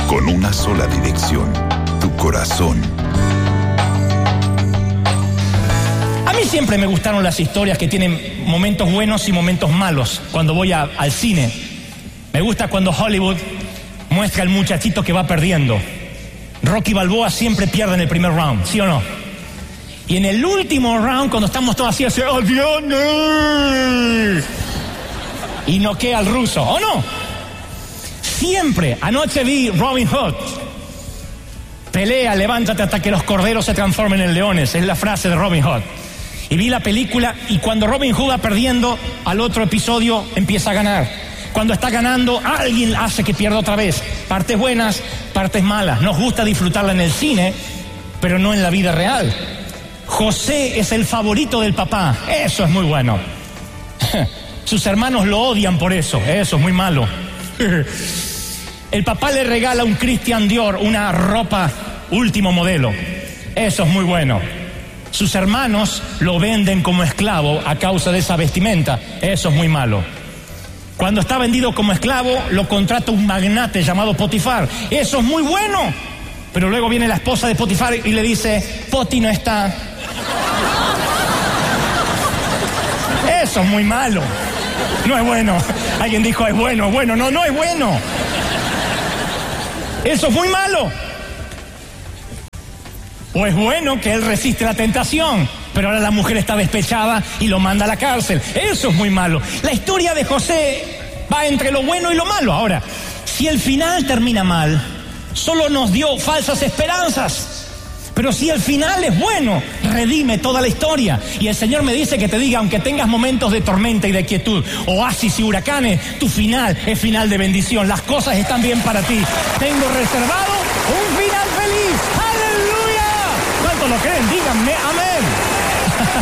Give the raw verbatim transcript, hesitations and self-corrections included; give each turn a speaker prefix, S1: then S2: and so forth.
S1: con una sola dirección, tu corazón.
S2: A mí siempre me gustaron las historias que tienen momentos buenos y momentos malos cuando voy a, al cine. Me gusta cuando Hollywood muestra al muchachito que va perdiendo. Rocky Balboa siempre pierde en el primer round, ¿sí o no? Y en el último round, cuando estamos todos así, hace ¡Adiós! Y noquea al ruso, ¿o no? Siempre. Anoche vi Robin Hood. Pelea, levántate hasta que los corderos se transformen en leones. Es la frase de Robin Hood. Y vi la película y cuando Robin Hood va perdiendo, al otro episodio empieza a ganar. Cuando está ganando, alguien hace que pierda otra vez. Partes buenas, partes malas. Nos gusta disfrutarla en el cine, pero no en la vida real. José es el favorito del papá. Eso es muy bueno. Sus hermanos lo odian por eso. Eso es muy malo. El papá le regala un Christian Dior, una ropa último modelo. Eso es muy bueno. Sus hermanos lo venden como esclavo a causa de esa vestimenta. Eso es muy malo. Cuando está vendido como esclavo, lo contrata un magnate llamado Potifar. Eso es muy bueno. Pero luego viene la esposa de Potifar y le dice, Poti no está. Eso es muy malo. No es bueno. Alguien dijo, es bueno, es bueno. No, no es bueno. Eso es muy malo. O es bueno que él resiste la tentación, pero ahora la mujer está despechada y lo manda a la cárcel. Eso es muy malo. La historia de José va entre lo bueno y lo malo. Ahora, si el final termina mal, solo nos dio falsas esperanzas. Pero si el final es bueno, redime toda la historia. Y el Señor me dice que te diga, aunque tengas momentos de tormenta y de quietud, oasis y huracanes, tu final es final de bendición. Las cosas están bien para ti. Tengo reservado un final feliz. ¡Aleluya! ¿Cuántos lo creen? Díganme amén.